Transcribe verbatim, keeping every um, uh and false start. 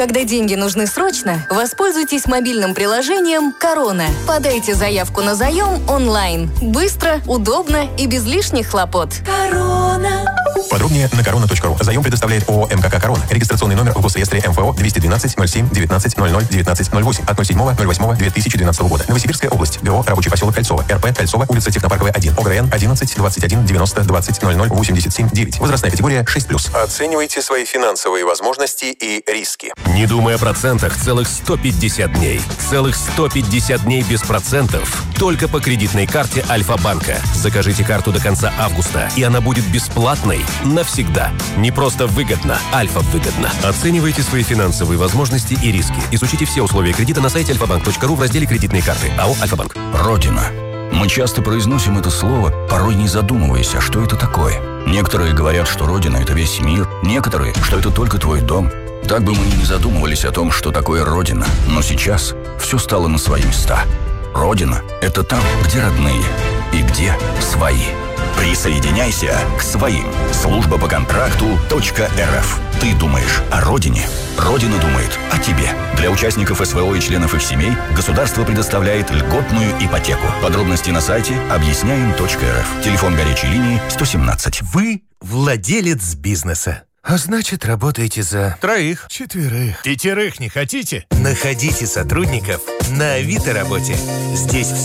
Когда деньги нужны срочно, воспользуйтесь мобильным приложением «Корона». Подайте заявку на заем онлайн. Быстро, удобно и без лишних хлопот. Корона. Подробнее на корона точка ру. Заем предоставляет ООО МКК «Корона». Регистрационный номер в госреестре МФО двести двенадцать ноль семь девятнадцать ноль ноль девятнадцать ноль восемь от ноль седьмого ноль восьмого две тысячи двенадцатого года. Новосибирская область. ГО «Рабочий поселок Кольцово». РП «Кольцово», улица Технопарковая, один. ОГРН одиннадцать двадцать один девяносто двадцать ноль ноль восемьдесят семь девять. Возрастная категория шесть плюс. Оценивайте свои финансовые возможности и риски. Не думай о процентах целых сто пятьдесят дней. Целых сто пятьдесят дней без процентов. Только по кредитной карте Альфа-банка. Закажите карту до конца августа, и она будет бесплатной навсегда. Не просто выгодно, Альфа-выгодно. Оценивайте свои финансовые возможности и риски. Изучите все условия кредита на сайте альфа банк точка ру в разделе «Кредитные карты». АО «Альфа-банк». Родина. Мы часто произносим это слово, порой не задумываясь, а что это такое. Некоторые говорят, что Родина – это весь мир, некоторые, что это только твой дом. Так бы мы и не задумывались о том, что такое Родина. Но сейчас все стало на свои места. Родина – это там, где родные и где свои. Присоединяйся к своим. Служба по контракту .рф. Ты думаешь о родине? Родина думает о тебе. Для участников СВО и членов их семей государство предоставляет льготную ипотеку. Подробности на сайте объясняем точка эр эф. Телефон горячей линии сто семнадцать. Вы владелец бизнеса. А значит, работаете за... Троих. Четверых. Пятерых не хотите? Находите сотрудников на Авито работе. Здесь